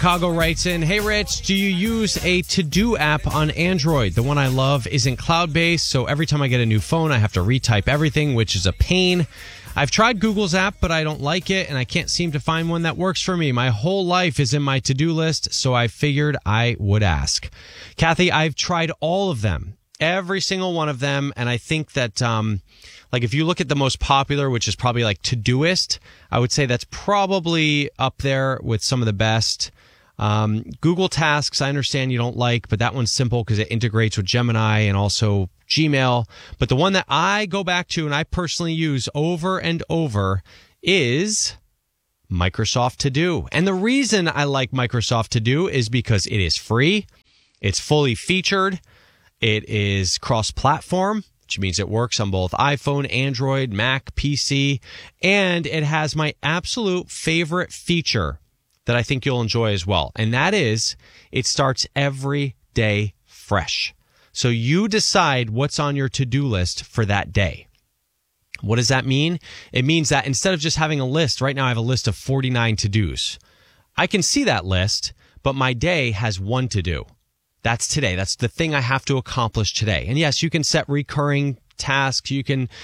Chicago writes in, hey, Rich, do you use a to-do app on Android? The one I love isn't cloud-based, so every time I get a new phone, I have to retype everything, which is a pain. I've tried Google's app, but I don't like it, and I can't seem to find one that works for me. My whole life is in my to-do list, so I figured I would ask. Kathy, I've tried all of them, every single one of them, and I think that like if you look at the most popular, which is probably like Todoist, I would say that's probably up there with some of the best. Google Tasks, I understand you don't like, but that one's simple because it integrates with Gemini and also Gmail. But the one that I go back to and I personally use over and over is Microsoft To Do. And the reason I like Microsoft To Do is because it is free, it's fully featured, it is cross-platform, which means it works on both iPhone, Android, Mac, PC, and it has my absolute favorite feature that I think you'll enjoy as well. And that is, it starts every day fresh. So you decide what's on your to-do list for that day. What does that mean? It means that instead of just having a list, right now I have a list of 49 to-dos. I can see that list, but my day has one to-do. That's today. That's the thing I have to accomplish today. And yes, you can set recurring tasks.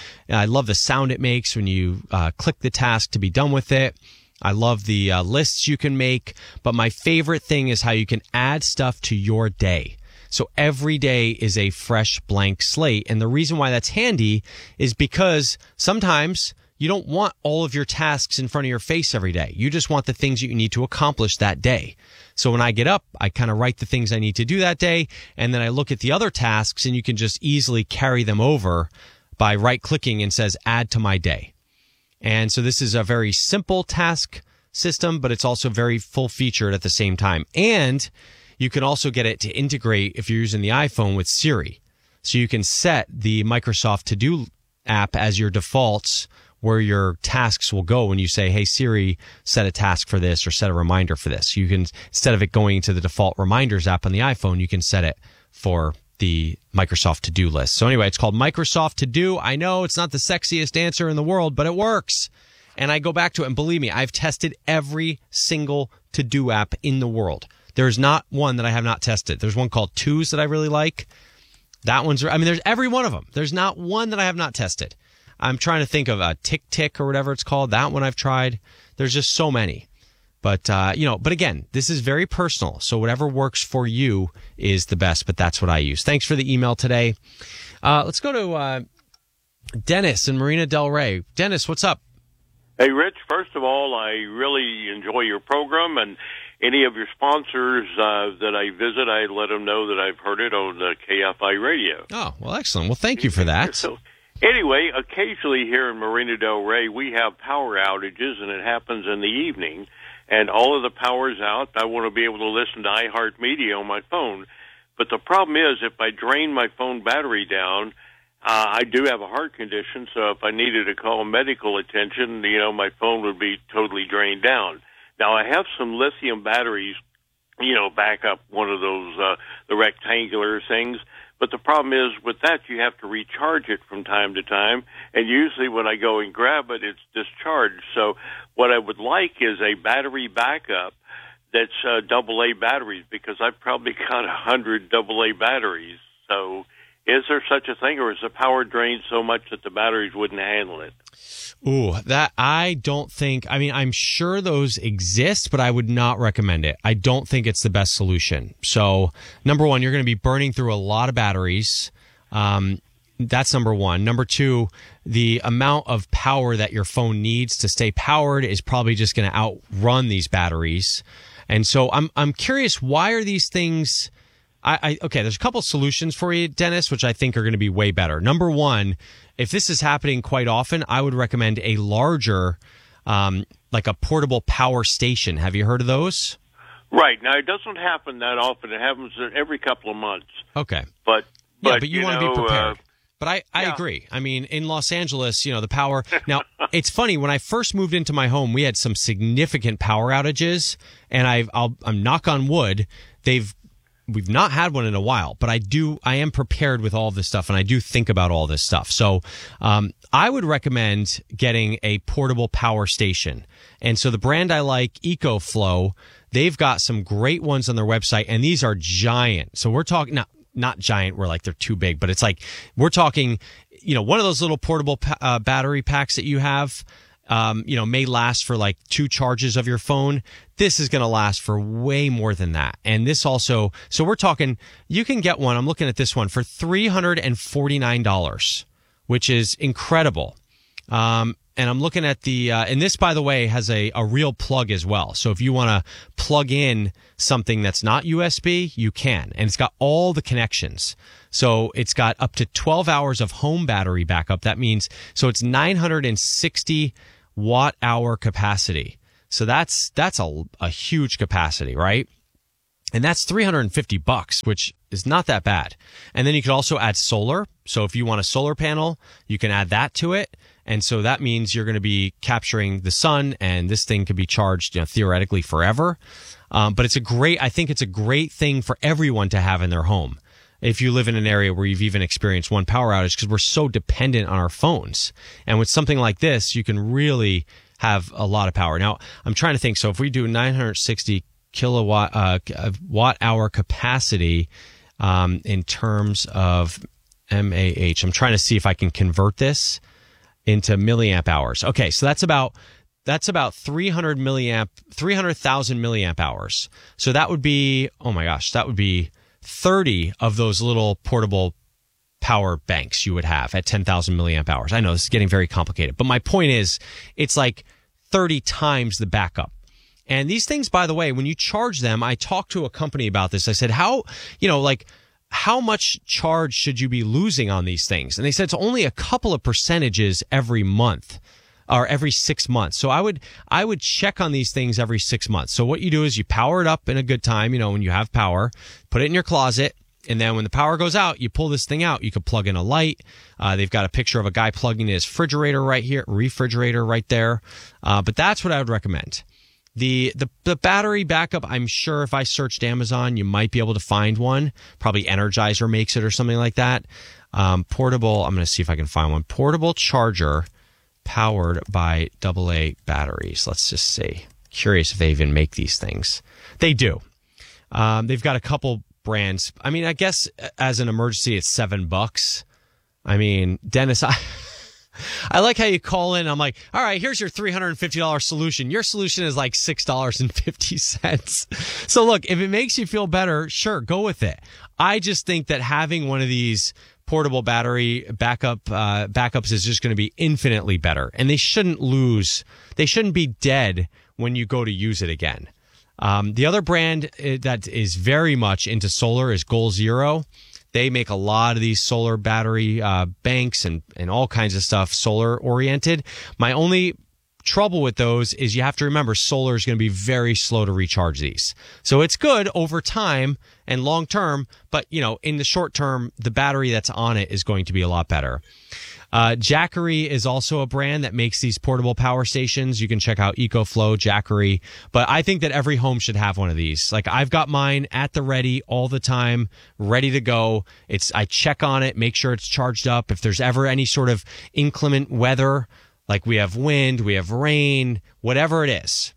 I love the sound it makes when you click the task to be done with it. I love the lists you can make, but my favorite thing is how you can add stuff to your day. So every day is a fresh blank slate. And the reason why that's handy is because sometimes you don't want all of your tasks in front of your face every day. You just want the things that you need to accomplish that day. So when I get up, I kind of write the things I need to do that day, and then I look at the other tasks, and you can just easily carry them over by right-clicking and says, add to my day. And so this is a very simple task system, but it's also very full-featured at the same time. And you can also get it to integrate, if you're using the iPhone, with Siri. So you can set the Microsoft To Do app as your defaults where your tasks will go when you say, hey, Siri, set a task for this or set a reminder for this. You can, instead of it going to the default reminders app on the iPhone, you can set it for the Microsoft To Do list. So anyway, it's called Microsoft To Do. I know it's not the sexiest answer in the world, but it works. And I go back to it, and believe me, I've tested every single To Do app in the world. There's not one that I have not tested. There's one called Twos that I really like. That one's, I mean, there's every one of them. There's not one that I have not tested. I'm trying to think of a Tick or whatever it's called. That one I've tried. There's just so many. But, but again, this is very personal. So whatever works for you is the best, but that's what I use. Thanks for the email today. Let's go to Dennis in Marina Del Rey. Dennis, what's up? Hey, Rich, first of all, I really enjoy your program, and any of your sponsors that I visit, I let them know that I've heard it on the KFI radio. Oh, well, excellent. Well, thank you for that. So, anyway, occasionally here in Marina Del Rey, we have power outages, and it happens in the evening, and all of the power's out. I want to be able to listen to iHeartMedia on my phone. But the problem is, if I drain my phone battery down, I do have a heart condition, so if I needed to call medical attention, my phone would be totally drained down. Now, I have some lithium batteries, back up one of those, the rectangular things. But the problem is with that, you have to recharge it from time to time. And usually when I go and grab it, it's discharged. So what I would like is a battery backup that's AA batteries, because I've probably got 100 AA batteries. So is there such a thing, or is the power drained so much that the batteries wouldn't handle it? Ooh, that I don't think, I'm sure those exist, but I would not recommend it. I don't think it's the best solution. So, number one, you're going to be burning through a lot of batteries. That's number one. Number two, the amount of power that your phone needs to stay powered is probably just going to outrun these batteries. And so I'm curious, why are these things... Okay, there's a couple solutions for you, Dennis, which I think are going to be way better. Number one, if this is happening quite often, I would recommend a larger, like a portable power station. Have you heard of those? Right. Now, it doesn't happen that often. It happens every couple of months. Okay. But you want to be prepared. But I agree. In Los Angeles, the power. Now, it's funny. When I first moved into my home, we had some significant power outages, and I'm knock on wood, they've we've not had one in a while, but I am prepared with all this stuff, and I do think about all this stuff. So I would recommend getting a portable power station. And so the brand I like, EcoFlow, they've got some great ones on their website, and these are giant. So we're talking not giant where like they're too big, but it's like we're talking, one of those little portable battery packs that you have, may last for like 2 charges of your phone. This is going to last for way more than that. And this also, so we're talking, you can get one, I'm looking at this one, for $349, which is incredible. And I'm looking at and this, by the way, has a real plug as well. So if you want to plug in something that's not USB, you can. And it's got all the connections. So it's got up to 12 hours of home battery backup. That means, so it's 960 watt hour capacity. So that's a huge capacity, right? And that's $350, which is not that bad. And then you could also add solar. So if you want a solar panel, you can add that to it. And so that means you're going to be capturing the sun, and this thing could be charged, theoretically forever. But I think it's a great thing for everyone to have in their home. If you live in an area where you've even experienced one power outage, because we're so dependent on our phones. And with something like this, you can really have a lot of power. Now, I'm trying to think. So if we do 960 kilowatt watt hour capacity in terms of MAH, I'm trying to see if I can convert this into milliamp hours. Okay, so that's about 300,000 milliamp hours. So that would be, oh my gosh, that would be 30 of those little portable power banks you would have at 10,000 milliamp hours. I know this is getting very complicated, but my point is it's like 30 times the backup. And these things, by the way, when you charge them, I talked to a company about this. I said, how much charge should you be losing on these things? And they said it's only a couple of percentages every month or every 6 months. So I would check on these things every 6 months. So what you do is you power it up in a good time, when you have power, put it in your closet. And then when the power goes out, you pull this thing out. You could plug in a light. They've got a picture of a guy plugging in his refrigerator right there. But that's what I would recommend. The battery backup, I'm sure if I searched Amazon, you might be able to find one. Probably Energizer makes it or something like that. Portable, I'm going to see if I can find one. Portable charger powered by AA batteries. Let's just see. Curious if they even make these things. They do. They've got a couple brands. I mean, I guess as an emergency, it's $7. I mean, Dennis, I like how you call in. I'm like, all right, here's your $350 solution. Your solution is like $6.50. So look, if it makes you feel better, sure, go with it. I just think that having one of these portable battery backups is just going to be infinitely better. And they shouldn't be dead when you go to use it again. The other brand that is very much into solar is Goal Zero. They make a lot of these solar battery banks and all kinds of stuff solar oriented. My only trouble with those is you have to remember solar is going to be very slow to recharge these. So it's good over time and long term, but in the short term, the battery that's on it is going to be a lot better. Jackery is also a brand that makes these portable power stations. You can check out EcoFlow, Jackery. But I think that every home should have one of these. Like I've got mine at the ready all the time, ready to go. I check on it, make sure it's charged up. If there's ever any sort of inclement weather, like we have wind, we have rain, whatever it is,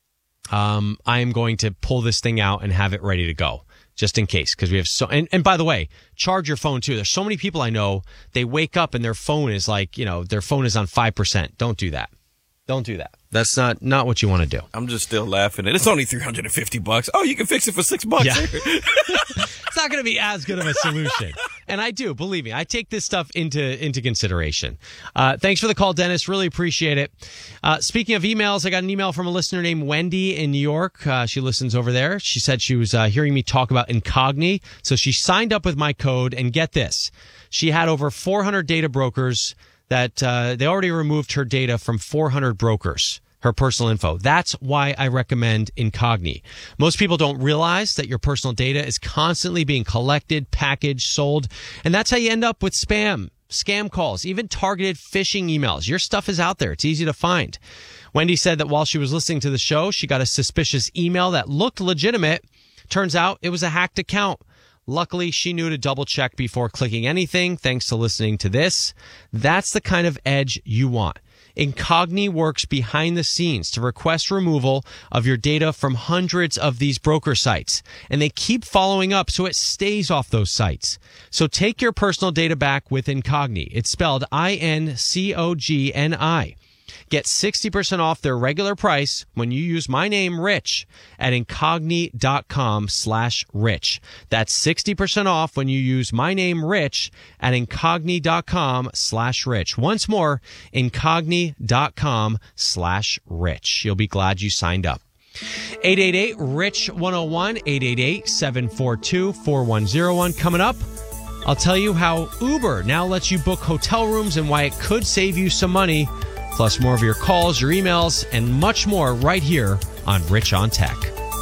I'm going to pull this thing out and have it ready to go. Just in case, because we have and by the way, charge your phone too. There's so many people I know, they wake up and their phone is like, their phone is on 5%. Don't do that. Don't do that. That's not what you want to do. I'm just still laughing at it. It's only $350. Oh, you can fix it for $6. Yeah. It's not going to be as good of a solution. And I do, believe me, I take this stuff into consideration. Thanks for the call, Dennis. Really appreciate it. Speaking of emails, I got an email from a listener named Wendy in New York. She listens over there. She said she was hearing me talk about Incogni. So she signed up with my code, and get this. She had over 400 data brokers that they already removed her data from 400 brokers, her personal info. That's why I recommend Incogni. Most people don't realize that your personal data is constantly being collected, packaged, sold, and that's how you end up with scam calls, even targeted phishing emails. Your stuff is out there. It's easy to find. Wendy said that while she was listening to the show, she got a suspicious email that looked legitimate. Turns out it was a hacked account. Luckily, she knew to double check before clicking anything, thanks to listening to this. That's the kind of edge you want. Incogni works behind the scenes to request removal of your data from hundreds of these broker sites, and they keep following up so it stays off those sites. So take your personal data back with Incogni. It's spelled INCOGNI. Get 60% off their regular price when you use my name, Rich, at incogni.com/rich. That's 60% off when you use my name, Rich, at incogni.com/rich. Once more, incogni.com/rich. You'll be glad you signed up. 888-RICH-101, 888-742-4101. Coming up, I'll tell you how Uber now lets you book hotel rooms and why it could save you some money. Plus more of your calls, your emails, and much more right here on Rich on Tech.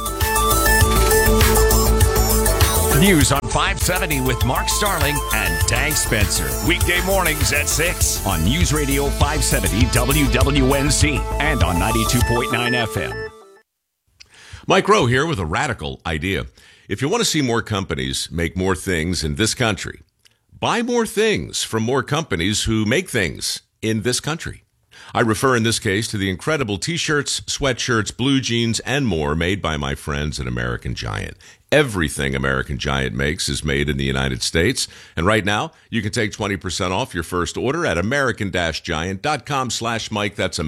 News on 570 with Mark Starling and Dag Spencer. Weekday mornings at 6 on News Radio 570 WWNC and on 92.9 FM. Mike Rowe here with a radical idea. If you want to see more companies make more things in this country, buy more things from more companies who make things in this country. I refer in this case to the incredible t-shirts, sweatshirts, blue jeans, and more made by my friends at American Giant. Everything American Giant makes is made in the United States. And right now, you can take 20% off your first order at american-giant.com/Mike. That's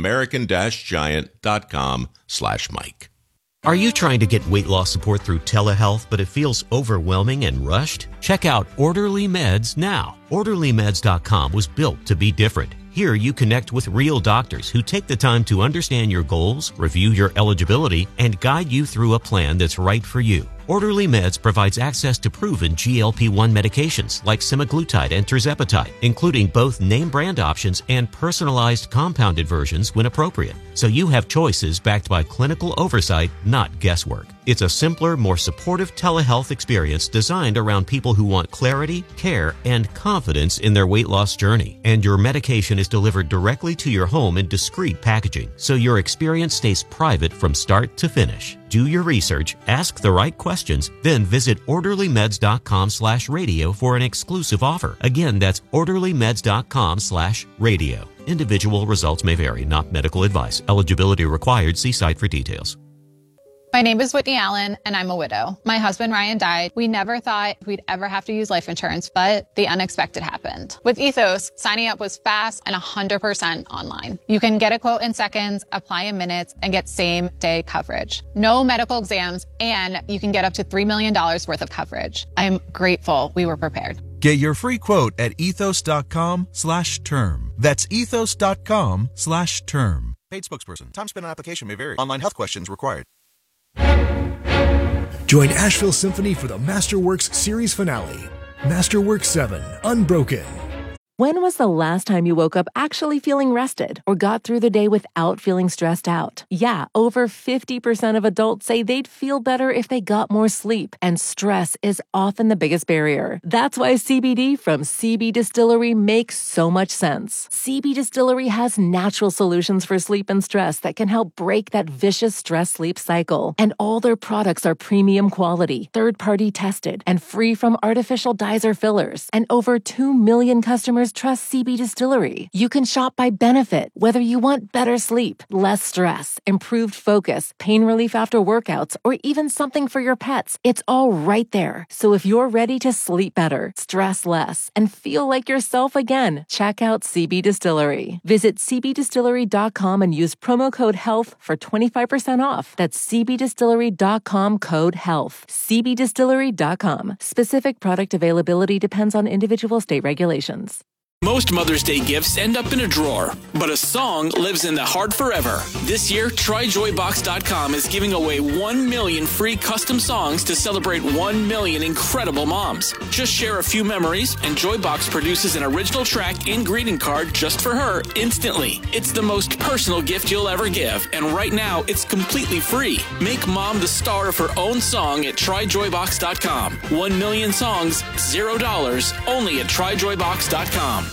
american-giant.com/Mike. Are you trying to get weight loss support through telehealth, but it feels overwhelming and rushed? Check out Orderly Meds now. OrderlyMeds.com was built to be different. Here you connect with real doctors who take the time to understand your goals, review your eligibility, and guide you through a plan that's right for you. Orderly Meds provides access to proven GLP-1 medications like semaglutide and tirzepatide, including both name brand options and personalized compounded versions when appropriate. So you have choices backed by clinical oversight, not guesswork. It's a simpler, more supportive telehealth experience designed around people who want clarity, care, and confidence in their weight loss journey. And your medication is delivered directly to your home in discreet packaging, so your experience stays private from start to finish. Do your research, ask the right questions, then visit orderlymeds.com/radio for an exclusive offer. Again, that's orderlymeds.com/radio. Individual results may vary, not medical advice. Eligibility required. See site for details. My name is Whitney Allen, and I'm a widow. My husband, Ryan, died. We never thought we'd ever have to use life insurance, but the unexpected happened. With Ethos, signing up was fast and 100% online. You can get a quote in seconds, apply in minutes, and get same-day coverage. No medical exams, and you can get up to $3 million worth of coverage. I'm grateful we were prepared. Get your free quote at ethos.com/term. That's ethos.com/term. Paid spokesperson. Time spent on application may vary. Online health questions required. Join Asheville Symphony for the Masterworks series finale, Masterworks 7, Unbroken. When was the last time you woke up actually feeling rested or got through the day without feeling stressed out? Yeah, over 50% of adults say they'd feel better if they got more sleep, and stress is often the biggest barrier. That's why CBD from CB Distillery makes so much sense. CB Distillery has natural solutions for sleep and stress that can help break that vicious stress-sleep cycle. And all their products are premium quality, third-party tested, and free from artificial dyes or fillers. And over 2 million customers trust CB Distillery. You can shop by benefit, whether you want better sleep, less stress, improved focus, pain relief after workouts, or even something for your pets. It's all right there. So if you're ready to sleep better, stress less, and feel like yourself again, check out CB Distillery. Visit cbdistillery.com and use promo code HEALTH for 25% off. That's cbdistillery.com code HEALTH. cbdistillery.com. Specific product availability depends on individual state regulations. Most Mother's Day gifts end up in a drawer, but a song lives in the heart forever. This year, TryJoyBox.com is giving away 1 million free custom songs to celebrate 1 million incredible moms. Just share a few memories, and Joybox produces an original track and greeting card just for her instantly. It's the most personal gift you'll ever give, and right now, it's completely free. Make mom the star of her own song at TryJoyBox.com. 1 million songs, $0, only at TryJoyBox.com.